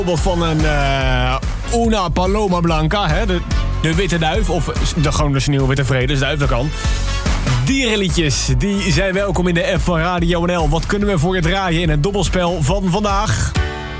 Van een Una Paloma Blanca, hè? De witte duif. Of gewoon de sneeuwwitte vredesduif, dat kan. Dierenliedjes, die zijn welkom in de app van Radio NL. Wat kunnen we voor je draaien in het dobbelspel van vandaag?